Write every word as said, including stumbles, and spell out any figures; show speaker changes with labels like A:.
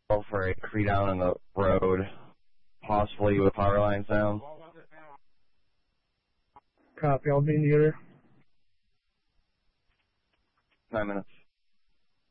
A: for a tree down on the road, possibly with power lines down.
B: Copy, I'll be near.
A: Nine minutes.